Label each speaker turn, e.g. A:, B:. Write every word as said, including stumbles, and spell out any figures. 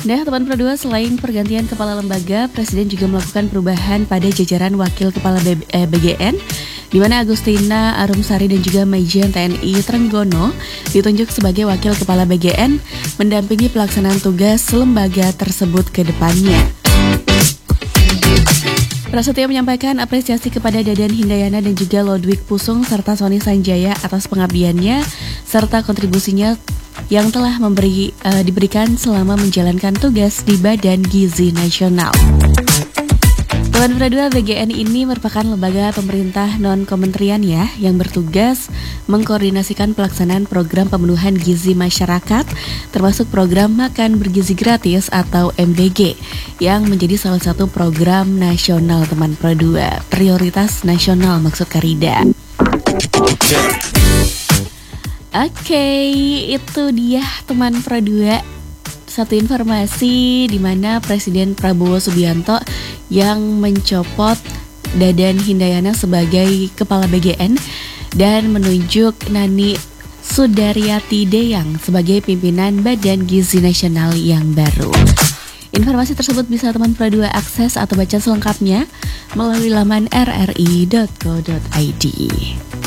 A: Nah, teman Pro dua, selain pergantian kepala lembaga, Presiden juga melakukan perubahan pada jajaran wakil kepala B, eh, B G N, di mana Agustina Arumsari dan juga Majen T N I Trenggono ditunjuk sebagai wakil kepala B G N mendampingi pelaksanaan tugas lembaga tersebut ke depannya. Prasetyo menyampaikan apresiasi kepada Dadan Hindayana dan juga Lodwig Pusung serta Sony Sanjaya atas pengabdiannya serta kontribusinya yang telah memberi uh, diberikan selama menjalankan tugas di Badan Gizi Nasional. Teman Pro dua, B G N ini merupakan lembaga pemerintah non-kementerian ya, yang bertugas mengkoordinasikan pelaksanaan program pemenuhan gizi masyarakat, termasuk program makan bergizi gratis atau M B G, yang menjadi salah satu program nasional teman Pro dua, prioritas nasional maksud Karida. Oke, okay, itu dia teman Pro dua, satu informasi di mana Presiden Prabowo Subianto yang mencopot Dadan Hindayana sebagai kepala B G N dan menunjuk Nani Sudaryati Deyang sebagai pimpinan Badan Gizi Nasional yang baru. Informasi tersebut bisa teman Pro dua akses atau baca selengkapnya melalui laman r r i dot co dot i d.